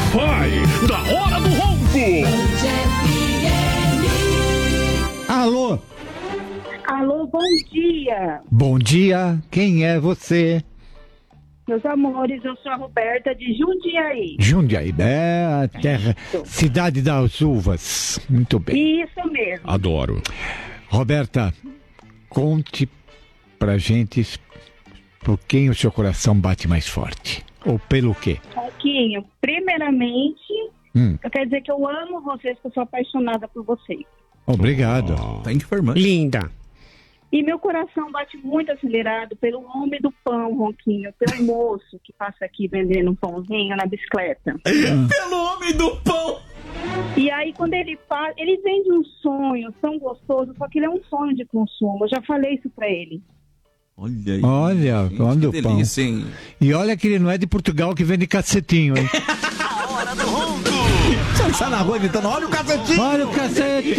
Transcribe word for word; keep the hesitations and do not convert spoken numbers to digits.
Wi-Fi da Hora do Ronco. Alô? Alô, bom dia. Bom dia, quem é você? Meus amores, eu sou a Roberta de Jundiaí. Jundiaí, é a terra, Isso. cidade das uvas. Muito bem. Isso mesmo. Adoro. Roberta, conte pra gente por quem o seu coração bate mais forte. Ou pelo quê? Roquinho, primeiramente, Hum. eu quero dizer que eu amo vocês, que eu sou apaixonada por vocês. Obrigado. Thank you very much. Linda. E meu coração bate muito acelerado pelo homem do pão, Ronquinho, pelo moço que passa aqui vendendo um pãozinho na bicicleta. Pelo homem do pão. E aí, quando ele faz, ele vende um sonho tão gostoso, só que ele é um sonho de consumo. Eu já falei isso pra ele. Olha aí. Olha, gente, olha que o pão. delícia, hein? E olha que ele não é de Portugal que vende cacetinho, hein? Você está na rua gritando, olha o cacetinho. Olha o cacete!